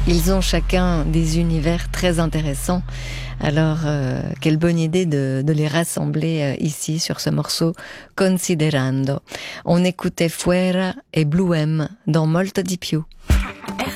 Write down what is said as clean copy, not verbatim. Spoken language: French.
Ils ont chacun des univers très intéressants. Alors, quelle bonne idée de les rassembler ici sur ce morceau Considerando. On écoutait Fuera et Blue M dans Molto di più.